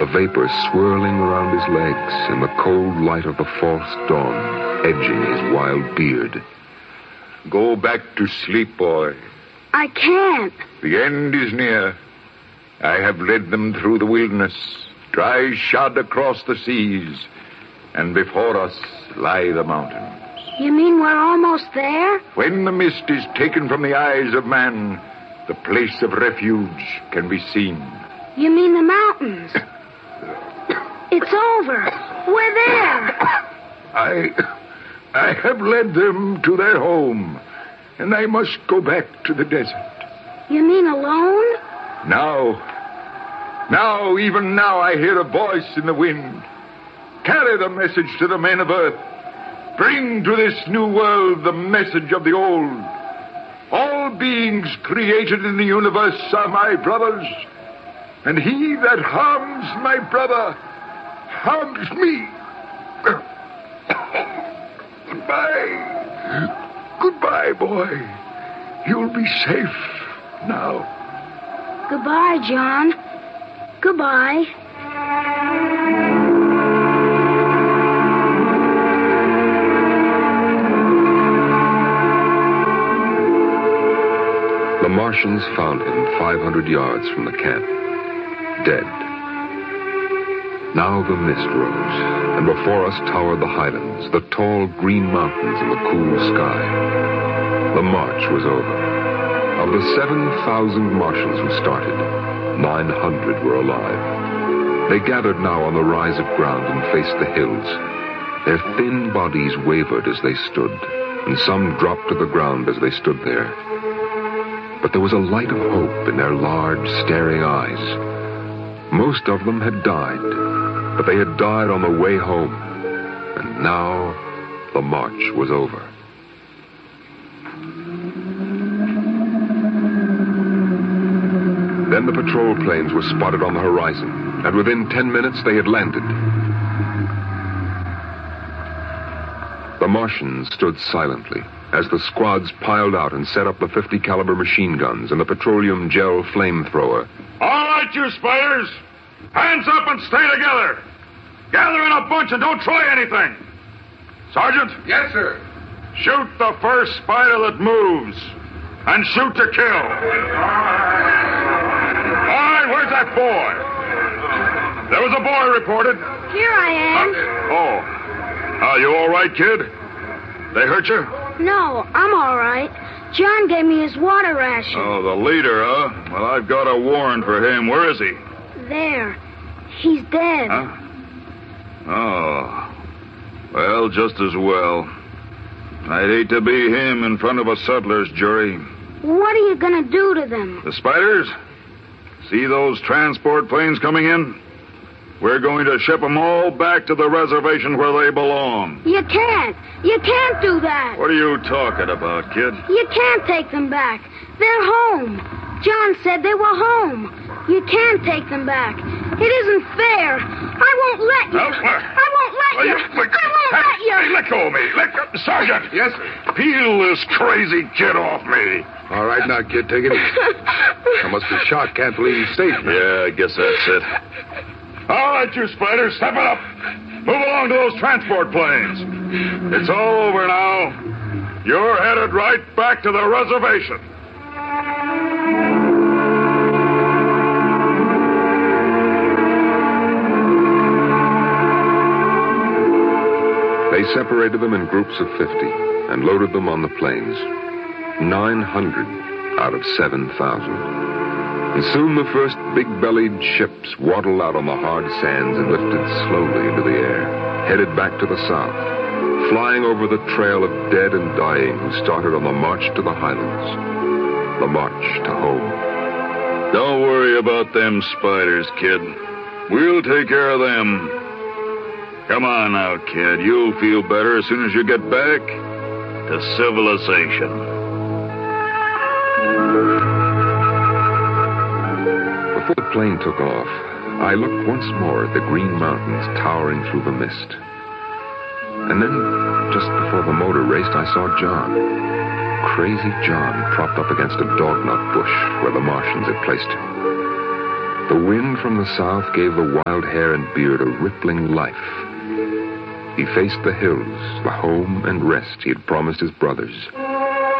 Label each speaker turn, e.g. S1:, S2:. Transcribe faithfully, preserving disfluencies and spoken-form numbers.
S1: the vapor swirling around his legs in the cold light of the false dawn, edging his wild beard.
S2: Go back to sleep, boy.
S3: I can't.
S2: The end is near. I have led them through the wilderness, dry shod across the seas, and before us lie the mountains.
S3: You mean we're almost there?
S2: When the mist is taken from the eyes of man, the place of refuge can be seen.
S3: You mean the mountains? It's over. We're there.
S2: I... I have led them to their home, and I must go back to the desert.
S3: You mean alone?
S2: Now, now, even now, I hear a voice in the wind. Carry the message to the men of earth. Bring to this new world the message of the old. All beings created in the universe are my brothers, and he that harms my brother harms me. Goodbye. Goodbye, boy. You'll be safe now.
S3: Goodbye, John. Goodbye.
S1: The Martians found him five hundred yards from the camp, dead. Now the mist rose, and before us towered the highlands, the tall green mountains in the cool sky. The march was over. Of the seven thousand Martians who started, nine hundred were alive. They gathered now on the rise of ground and faced the hills. Their thin bodies wavered as they stood, and some dropped to the ground as they stood there. But there was a light of hope in their large, staring eyes. Most of them had died, but they had died on the way home, and now the march was over. Then the patrol planes were spotted on the horizon, and within ten minutes they had landed. The Martians stood silently as the squads piled out and set up the fifty caliber machine guns and the petroleum gel flamethrower.
S4: All right, you spiders! Hands up and stay together! Gather in a bunch and don't try anything! Sergeant?
S2: Yes, sir.
S4: Shoot the first spider that moves. And shoot to kill. All right, where's that boy? There was a boy reported.
S3: Here I am.
S4: Uh, oh. Are you all right, kid? They hurt you?
S3: No, I'm all right. John gave me his water ration.
S4: Oh, the leader, huh? Well, I've got a warrant for him. Where is he?
S3: There. He's dead.
S4: Huh? Oh. Well, just as well. I'd hate to be him in front of a settler's jury.
S3: What are you going to do to them?
S4: The spiders? See those transport planes coming in? We're going to ship them all back to the reservation where they belong.
S3: You can't. You can't do that.
S4: What are you talking about, kid?
S3: You can't take them back. They're home. John said they were home. You can't take them back. It isn't fair. I won't let you.
S4: Oh, uh,
S3: I won't let
S4: well,
S3: you.
S4: you
S3: I won't
S4: hey,
S3: let you.
S4: Hey, let go of me. Let go. Sergeant.
S2: Yes, sir.
S4: Peel this crazy kid off me.
S2: All right, now, kid, take it easy. I must be shot. Can't believe he's safe.
S4: Yeah, I guess that's it. All right, you spiders, step it up. Move along to those transport planes. It's all over now. You're headed right back to the reservation.
S1: They separated them in groups of fifty and loaded them on the planes. nine hundred out of seven thousand. And soon the first big-bellied ships waddled out on the hard sands and lifted slowly into the air, headed back to the south, flying over the trail of dead and dying who started on the march to the highlands, the march to home.
S4: Don't worry about them spiders, kid. We'll take care of them. Come on now, kid. You'll feel better as soon as you get back to civilization.
S1: Before the plane took off, I looked once more at the green mountains towering through the mist. And then, just before the motor raced, I saw John. Crazy John propped up against a dognut bush where the Martians had placed him. The wind from the south gave the wild hair and beard a rippling life. He faced the hills, the home and rest he had promised his brothers.